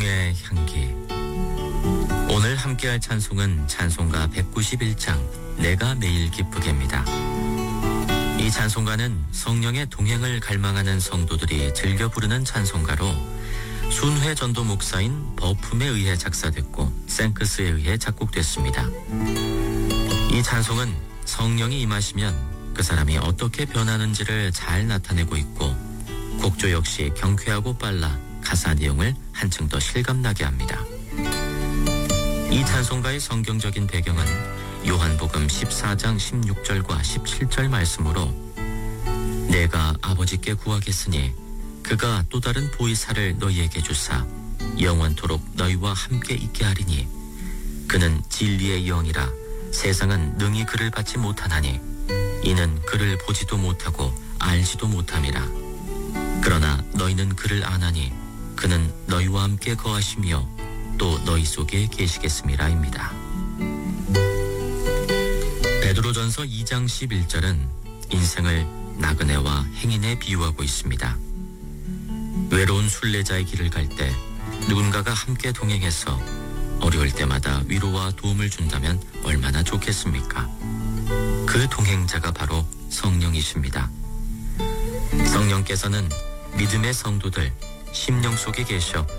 성령의 향기. 오늘 함께할 찬송은 찬송가 191장 내가 매일 기쁘게입니다. 이 찬송가는 성령의 동행을 갈망하는 성도들이 즐겨 부르는 찬송가로 순회 전도 목사인 버품에 의해 작사됐고 생크스에 의해 작곡됐습니다. 이 찬송은 성령이 임하시면 그 사람이 어떻게 변하는지를 잘 나타내고 있고 곡조 역시 경쾌하고 빨라 가사 내용을 한층 더 실감나게 합니다. 이 찬송가의 성경적인 배경은 요한복음 14장 16절과 17절 말씀으로 내가 아버지께 구하겠으니 그가 또 다른 보이사를 너희에게 주사 영원토록 너희와 함께 있게 하리니 그는 진리의 영이라 세상은 능히 그를 받지 못하나니 이는 그를 보지도 못하고 알지도 못함이라. 그러나 너희는 그를 아나니 그는 너희와 함께 거하시며 또 너희 속에 계시겠음이라입니다. 베드로전서 2장 11절은 인생을 나그네와 행인에 비유하고 있습니다. 외로운 순례자의 길을 갈 때 누군가가 함께 동행해서 어려울 때마다 위로와 도움을 준다면 얼마나 좋겠습니까? 그 동행자가 바로 성령이십니다. 성령께서는 믿음의 성도들 심령 속에 계셔